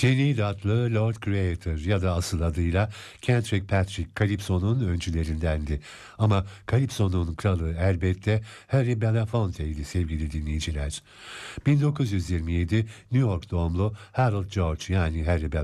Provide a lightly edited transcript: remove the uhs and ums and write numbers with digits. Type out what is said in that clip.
Trinidadlı Lord Creator ya da asıl adıyla Kendrick Patrick Calypso'nun öncülerindendi. Ama Calypso'nun kralı elbette Harry Belafonte'ydi sevgili dinleyiciler. 1927 New York doğumlu Harold George yani Harry